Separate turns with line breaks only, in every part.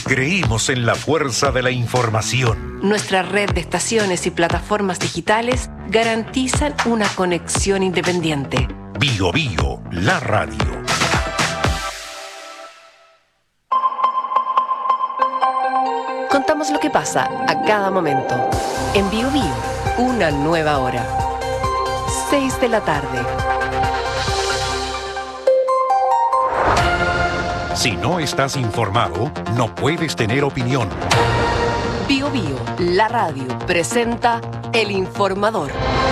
Creímos en la fuerza de la información.
Nuestra red de estaciones y plataformas digitales garantizan una conexión independiente.
Bio Bio, la radio.
Contamos lo que pasa a cada momento. En Bio Bio, una nueva hora. 6 de la tarde.
Si no estás informado, no puedes tener opinión.
Bio Bio, la radio, presenta El Informador.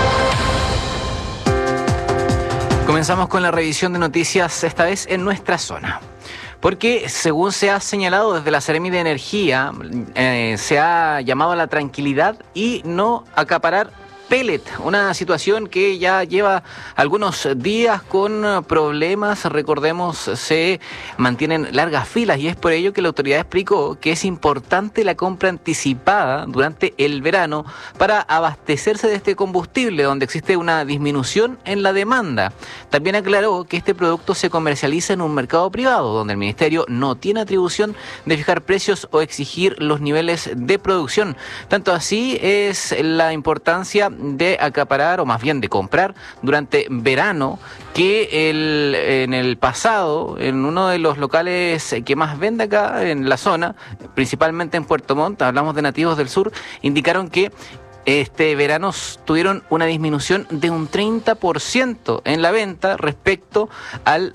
Comenzamos con la revisión de noticias, esta vez en nuestra zona. Porque, según se ha señalado desde la Seremi de Energía, se ha llamado a la tranquilidad y no acaparar pellet, una situación que ya lleva algunos días con problemas. Recordemos, se mantienen largas filas y es por ello que la autoridad explicó que es importante la compra anticipada durante el verano para abastecerse de este combustible, donde existe una disminución en la demanda. También aclaró que este producto se comercializa en un mercado privado, donde el Ministerio no tiene atribución de fijar precios o exigir los niveles de producción. Tanto así es la importancia de acaparar, o más bien de comprar durante verano, que en el pasado, en uno de los locales que más vende acá en la zona, principalmente en Puerto Montt, hablamos de Nativos del Sur, indicaron que este verano tuvieron una disminución de un 30% en la venta respecto al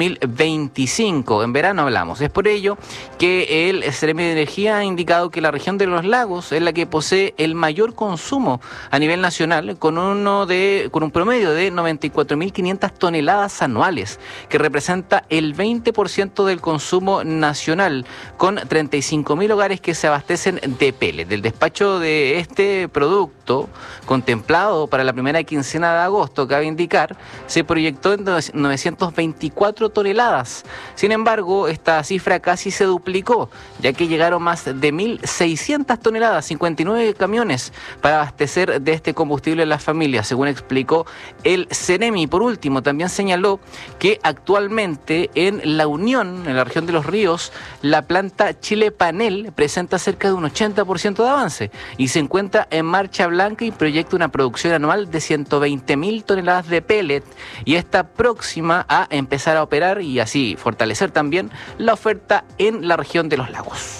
2025. En verano hablamos. Es por ello que el Seremi de Energía ha indicado que la región de los lagos es la que posee el mayor consumo a nivel nacional, con un promedio de 94.500 toneladas anuales, que representa el 20% del consumo nacional, con 35.000 hogares que se abastecen de pellet. Del despacho de este producto contemplado para la primera quincena de agosto, cabe indicar, se proyectó en 924 toneladas. Sin embargo, esta cifra casi se duplicó, ya que llegaron más de 1.600 toneladas, 59 camiones, para abastecer de este combustible a las familias, según explicó el Seremi. Por último, también señaló que actualmente en La Unión, en la región de Los Ríos, la planta Chile Panel presenta cerca de un 80% de avance y se encuentra en marcha blanca y proyecta una producción anual de 120.000 toneladas de pellet, y está próxima a empezar a operar y así fortalecer también la oferta en la región de los lagos.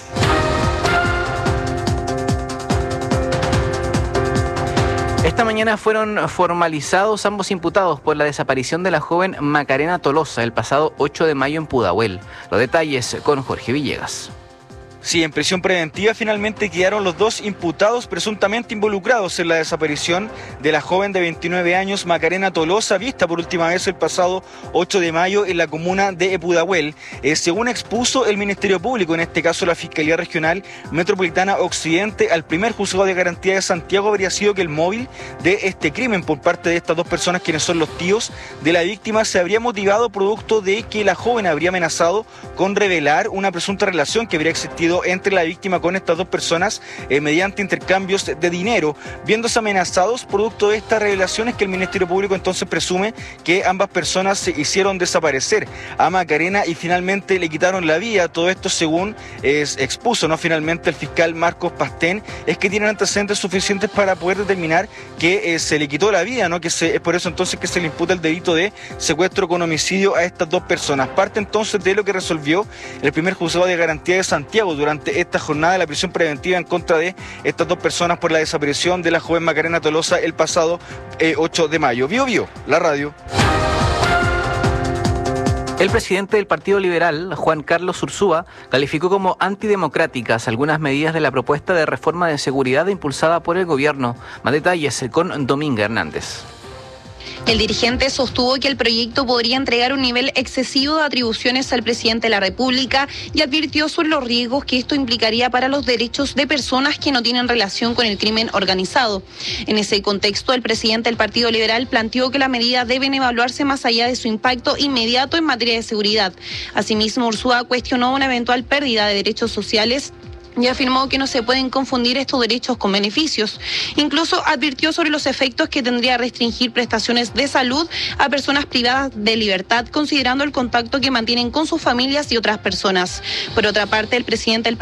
Esta mañana fueron formalizados ambos imputados por la desaparición de la joven Macarena Tolosa el pasado 8 de mayo en Pudahuel. Los detalles con Jorge Villegas.
Sí, en prisión preventiva finalmente quedaron los dos imputados presuntamente involucrados en la desaparición de la joven de 29 años Macarena Tolosa, vista por última vez el pasado 8 de mayo en la comuna de Pudahuel. Según expuso el Ministerio Público, en este caso la Fiscalía Regional Metropolitana Occidente, al primer juzgado de garantía de Santiago, habría sido que el móvil de este crimen por parte de estas dos personas, quienes son los tíos de la víctima, se habría motivado producto de que la joven habría amenazado con revelar una presunta relación que habría existido entre la víctima con estas dos personas mediante intercambios de dinero. Viéndose amenazados producto de estas revelaciones, que el Ministerio Público entonces presume que ambas personas se hicieron desaparecer a Macarena y finalmente le quitaron la vida. Todo esto, según expuso finalmente el fiscal Marcos Pastén, es que tienen antecedentes suficientes para poder determinar que se le quitó la vida, que es por eso entonces que se le imputa el delito de secuestro con homicidio a estas dos personas. Parte entonces de lo que resolvió el primer juzgado de garantía de Santiago durante esta jornada de la prisión preventiva en contra de estas dos personas por la desaparición de la joven Macarena Tolosa el pasado 8 de mayo. Bio Bio, la radio.
El presidente del Partido Liberal, Juan Carlos Ursúa, calificó como antidemocráticas algunas medidas de la propuesta de reforma de seguridad impulsada por el gobierno. Más detalles con Dominga Hernández.
El dirigente sostuvo que el proyecto podría entregar un nivel excesivo de atribuciones al presidente de la República y advirtió sobre los riesgos que esto implicaría para los derechos de personas que no tienen relación con el crimen organizado. En ese contexto, el presidente del Partido Liberal planteó que las medidas deben evaluarse más allá de su impacto inmediato en materia de seguridad. Asimismo, Ursúa cuestionó una eventual pérdida de derechos sociales y afirmó que no se pueden confundir estos derechos con beneficios. Incluso advirtió sobre los efectos que tendría restringir prestaciones de salud a personas privadas de libertad, considerando el contacto que mantienen con sus familias y otras personas. Por otra parte, el presidente del